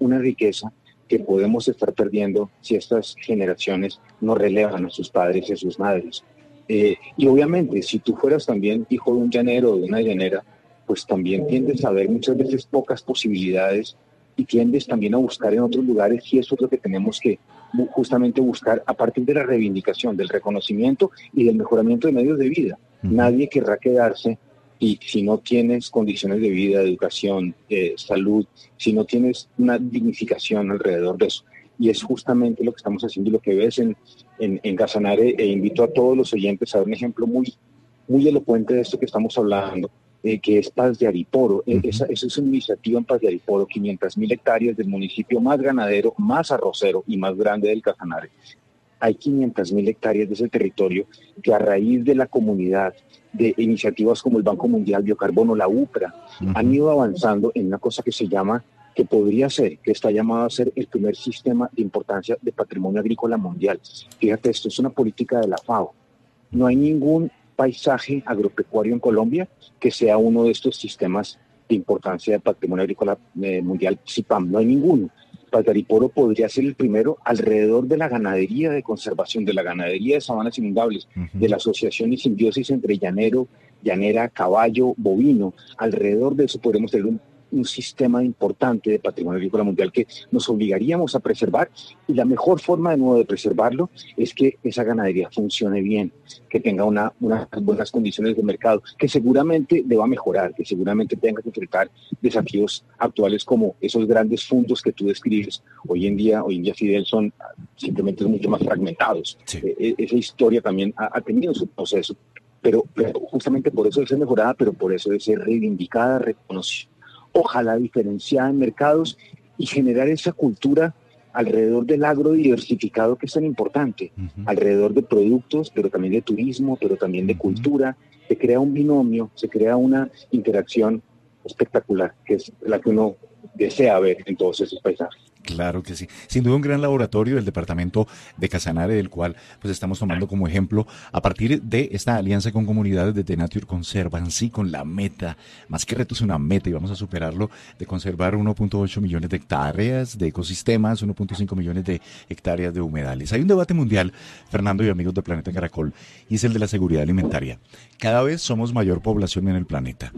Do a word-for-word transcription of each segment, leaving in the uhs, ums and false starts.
una riqueza que podemos estar perdiendo si estas generaciones no relevan a sus padres y a sus madres. Eh, y obviamente, si tú fueras también hijo de un llanero o de una llanera, pues también tiendes a ver muchas veces pocas posibilidades y tiendes también a buscar en otros lugares, y eso es lo que tenemos que justamente buscar a partir de la reivindicación, del reconocimiento y del mejoramiento de medios de vida. Uh-huh. Nadie querrá quedarse y si no tienes condiciones de vida, de educación, eh, salud, si no tienes una dignificación alrededor de eso. Y es justamente lo que estamos haciendo y lo que ves en, en, en Casanare, e invito a todos los oyentes a ver un ejemplo muy, muy elocuente de esto que estamos hablando, eh, que es Paz de Ariporo. Uh-huh. Esa, esa es una iniciativa en Paz de Ariporo, quinientas mil hectáreas del municipio más ganadero, más arrocero y más grande del Casanare. Hay quinientas mil hectáreas de ese territorio que a raíz de la comunidad, de iniciativas como el Banco Mundial, Biocarbono, la UPRA, uh-huh. han ido avanzando en una cosa que se llama, que podría ser, que está llamado a ser el primer sistema de importancia de patrimonio agrícola mundial. Fíjate, esto es una política de la FAO. No hay ningún paisaje agropecuario en Colombia que sea uno de estos sistemas de importancia de patrimonio agrícola eh, mundial, SIPAM, no hay ninguno. Paz de Ariporo podría ser el primero alrededor de la ganadería de conservación, de la ganadería de sabanas inundables, uh-huh. de la asociación y simbiosis entre llanero, llanera, caballo, bovino. Alrededor de eso podremos tener un, un sistema importante de patrimonio agrícola mundial que nos obligaríamos a preservar, y la mejor forma de nuevo de preservarlo es que esa ganadería funcione bien, que tenga una, unas buenas condiciones de mercado, que seguramente deba mejorar, que seguramente tenga que enfrentar desafíos actuales como esos grandes fondos que tú describes. Hoy en día, hoy en día Fidel, son simplemente mucho más fragmentados. Sí. Eh, esa historia también ha, ha tenido su proceso, pero, pero justamente por eso debe ser mejorada, pero por eso debe ser reivindicada, reconocida. Ojalá diferenciada en mercados y generar esa cultura alrededor del agro diversificado que es tan importante, uh-huh. alrededor de productos, pero también de turismo, pero también de uh-huh. cultura. Se crea un binomio, se crea una interacción espectacular, que es la que uno desea ver en todos esos paisajes. Claro que sí. Sin duda un gran laboratorio del departamento de Casanare, del cual pues estamos tomando como ejemplo a partir de esta alianza con comunidades de The Nature Conservancy, con la meta, más que reto es una meta y vamos a superarlo, de conservar uno punto ocho millones de hectáreas de ecosistemas, uno punto cinco millones de hectáreas de humedales. Hay un debate mundial, Fernando y amigos de Planeta Caracol, y es el de la seguridad alimentaria. Cada vez somos mayor población en el planeta.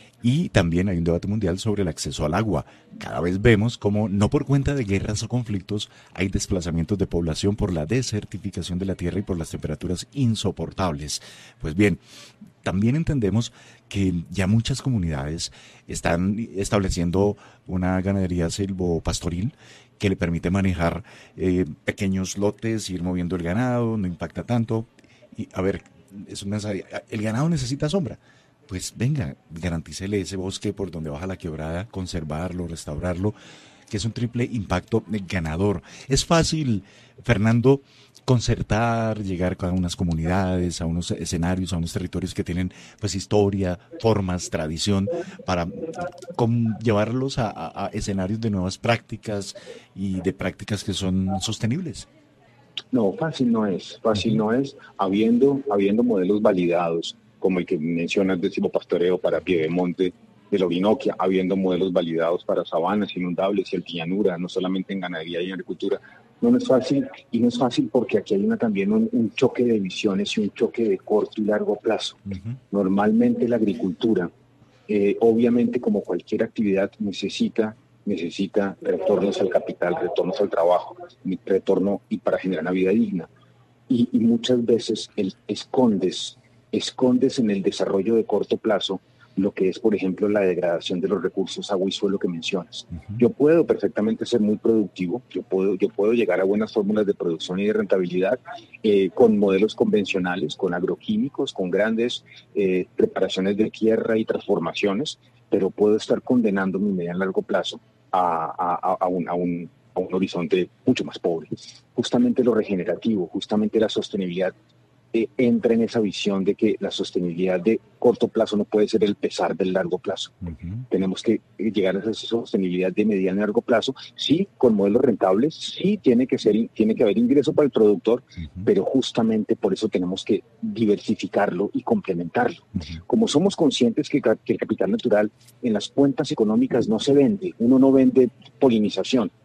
Y también hay un debate mundial sobre el acceso al agua. Cada vez vemos cómo, no por cuenta de guerras o conflictos, hay desplazamientos de población por la desertificación de la tierra y por las temperaturas insoportables. Pues bien, también entendemos que ya muchas comunidades están estableciendo una ganadería silvopastoril que le permite manejar eh, pequeños lotes, ir moviendo el ganado, no impacta tanto. Y a ver, es un mensaje, el ganado necesita sombra. Pues venga, garantícele ese bosque por donde baja la quebrada, conservarlo, restaurarlo, que es un triple impacto ganador. Es fácil, Fernando, concertar, llegar a unas comunidades, a unos escenarios, a unos territorios que tienen pues historia, formas, tradición, para con, llevarlos a, a, a escenarios de nuevas prácticas y de prácticas que son sostenibles. No, fácil no es, fácil uh-huh. no es, habiendo, habiendo modelos validados, como el que mencionas de silvopastoreo para Piedemonte, de la Orinoquia, habiendo modelos validados para sabanas inundables y altillanura, no solamente en ganadería y en agricultura. No, no es fácil, y no es fácil porque aquí hay una, también un, un choque de visiones y un choque de corto y largo plazo. Uh-huh. Normalmente la agricultura, eh, obviamente como cualquier actividad, necesita, necesita retornos al capital, retornos al trabajo, retorno y para generar una vida digna. Y, y muchas veces el, escondes escondes en el desarrollo de corto plazo lo que es, por ejemplo, la degradación de los recursos agua y suelo que mencionas. Uh-huh. Yo puedo perfectamente ser muy productivo, yo puedo, yo puedo llegar a buenas fórmulas de producción y de rentabilidad eh, con modelos convencionales, con agroquímicos, con grandes eh, preparaciones de tierra y transformaciones, pero puedo estar condenando mi medio a largo plazo a, a, a, un, a, un, a un horizonte mucho más pobre. Justamente lo regenerativo, justamente la sostenibilidad, Eh, entra en esa visión de que la sostenibilidad de corto plazo no puede ser el pesar del largo plazo. Uh-huh. Tenemos que llegar a esa sostenibilidad de mediano y largo plazo, sí, con modelos rentables, sí, tiene que ser, tiene que haber ingreso para el productor, uh-huh. pero justamente por eso tenemos que diversificarlo y complementarlo. Uh-huh. Como somos conscientes que, que el capital natural en las cuentas económicas no se vende, uno no vende polinización,